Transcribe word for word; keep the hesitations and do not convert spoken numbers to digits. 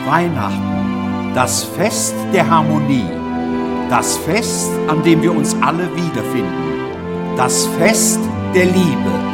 Weihnachten, das Fest der Harmonie, das Fest, an dem wir uns alle wiederfinden, das Fest der Liebe.